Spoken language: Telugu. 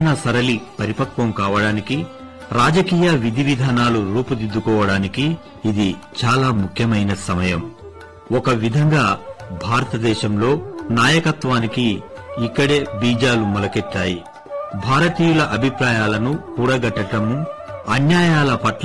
సరళి పరిపక్వం కావడానికి, రాజకీయ విధి విధానాలు రూపుదిద్దుకోవడానికి ఇది చాలా ముఖ్యమైన సమయం. ఒక విధంగా భారతదేశంలో నాయకత్వానికి ఇక్కడే బీజాలు మొలకెత్తాయి. భారతీయుల అభిప్రాయాలను కూడగట్టటము, అన్యాయాల పట్ల